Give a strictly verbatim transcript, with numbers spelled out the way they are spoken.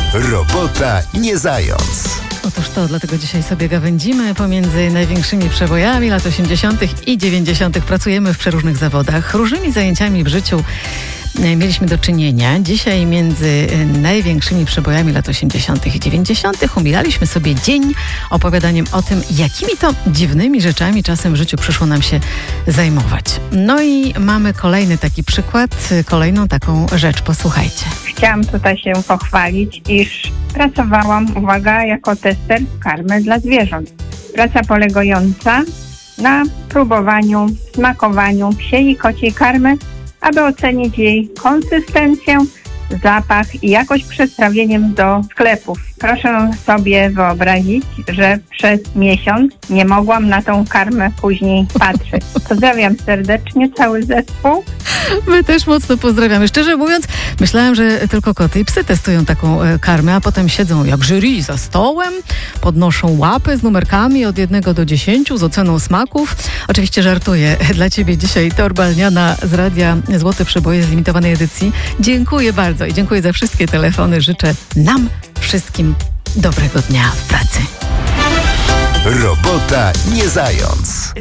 Robota nie zając. Otóż to, dlatego dzisiaj sobie gawędzimy pomiędzy największymi przebojami lat osiemdziesiątych i dziewięćdziesiątych. Pracujemy w przeróżnych zawodach. Różnymi zajęciami w życiu mieliśmy do czynienia. Dzisiaj między największymi przebojami lat osiemdziesiątych i dziewięćdziesiątych umilaliśmy sobie dzień opowiadaniem o tym, jakimi to dziwnymi rzeczami czasem w życiu przyszło nam się zajmować. No i mamy kolejny taki przykład, kolejną taką rzecz. Posłuchajcie. Chciałam tutaj się pochwalić, iż pracowałam, uwaga, jako tester karmy dla zwierząt. Praca polegająca na próbowaniu, smakowaniu psiej i kociej karmy, aby ocenić jej konsystencję, zapach i jakość przed trafieniem do sklepów. Proszę sobie wyobrazić, że przez miesiąc nie mogłam na tą karmę później patrzeć. Pozdrawiam serdecznie cały zespół. My też mocno pozdrawiamy. Szczerze mówiąc, myślałem, że tylko koty i psy testują taką e, karmę, a potem siedzą jak jury za stołem, podnoszą łapy z numerkami od jednego do dziesięciu z oceną smaków. Oczywiście żartuję. Dla Ciebie dzisiaj Torba Lniana z Radia Złote Przeboje z limitowanej edycji. Dziękuję bardzo i dziękuję za wszystkie telefony. Życzę nam wszystkim dobrego dnia w pracy. Robota nie zając.